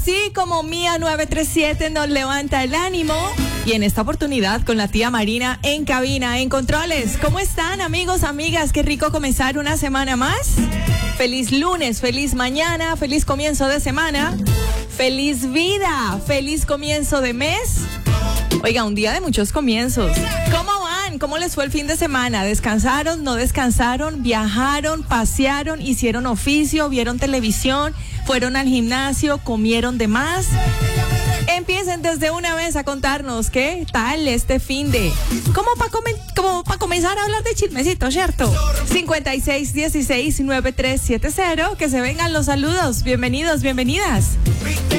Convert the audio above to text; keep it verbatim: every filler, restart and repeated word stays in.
Sí, como Mía nueve tres siete nos levanta el ánimo. Y en esta oportunidad con la tía Marina en cabina, en controles. ¿Cómo están, amigos, amigas? Qué rico comenzar una semana más. Feliz lunes, feliz mañana, feliz comienzo de semana. Feliz vida, feliz comienzo de mes. Oiga, un día de muchos comienzos. ¿Cómo van? ¿Cómo les fue el fin de semana? ¿Descansaron? ¿No descansaron? ¿Viajaron? ¿Pasearon? ¿Hicieron oficio? ¿Vieron televisión? ¿Fueron al gimnasio? ¿Comieron de más? Empiecen desde una vez a contarnos qué tal este fin de... Como para comen, como pa comenzar a hablar de chismecito, ¿cierto? cincuenta y seis dieciséis noventa y tres setenta. Que se vengan los saludos. Bienvenidos, bienvenidas.